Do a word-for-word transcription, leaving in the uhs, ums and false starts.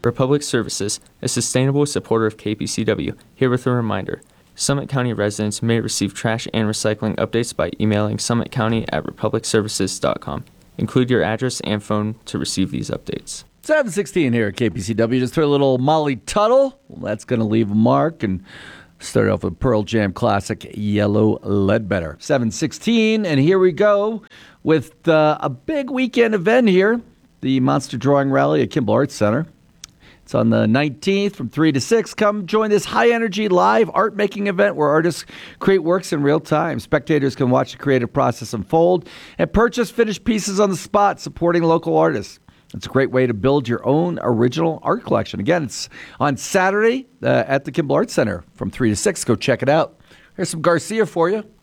Republic Services, a sustainable supporter of K P C W, here with a reminder. Summit County residents may receive trash and recycling updates by emailing summitcounty at republic services dot com. Include your address and phone to receive these updates. seven sixteen here at K P C W. Just throw a little Molly Tuttle. Well, that's going to leave a mark. And start off with Pearl Jam classic Yellow Ledbetter. seven sixteen, and here we go with uh, a big weekend event here. The Monster Drawing Rally at Kimball Arts Center. It's on the nineteenth from three to six. Come join this high-energy live art-making event where artists create works in real time. Spectators can watch the creative process unfold and purchase finished pieces on the spot, supporting local artists. It's a great way to build your own original art collection. Again, it's on Saturday uh, at the Kimball Arts Center from three to six. Go check it out. Here's some Garcia for you.